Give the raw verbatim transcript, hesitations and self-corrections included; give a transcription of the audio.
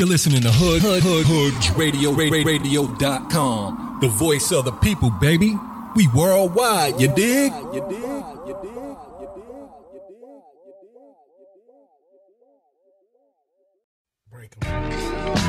You're listening to Hood, Hood, Hood, Hood Radio, radio dot com. The voice of the people, baby. We worldwide, you dig? You dig? You dig? Break 'em.